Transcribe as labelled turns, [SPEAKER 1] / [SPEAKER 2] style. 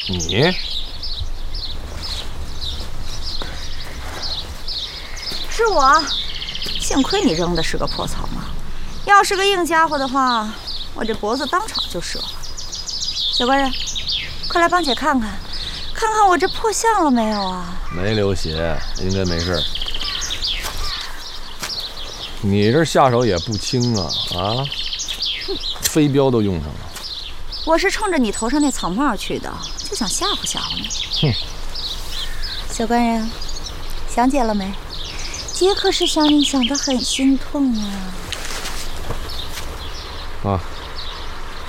[SPEAKER 1] 你？
[SPEAKER 2] 是我，幸亏你扔的是个破草帽，要是个硬家伙的话，我这脖子当场就折了。小官人，快来帮姐看看，看看我这破相了没有啊？
[SPEAKER 1] 没流血，应该没事。你这下手也不轻啊！啊，飞镖都用上了。
[SPEAKER 2] 我是冲着你头上那草帽去的，就想吓唬吓唬你。
[SPEAKER 1] 哼！
[SPEAKER 2] 小官人，想姐了没？姐可是想你想得很心痛啊。
[SPEAKER 1] 啊。